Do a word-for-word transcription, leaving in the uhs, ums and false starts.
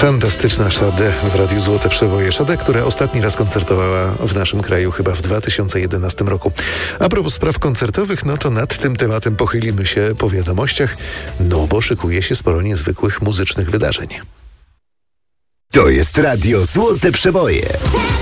Fantastyczna Sade w Radiu Złote Przeboje. Sade, która ostatni raz koncertowała w naszym kraju chyba w dwa tysiące jedenastym roku. A propos spraw koncertowych, no to nad tym tematem pochylimy się po wiadomościach, no bo szykuje się sporo niezwykłych muzycznych wydarzeń. To jest Radio Złote Przeboje.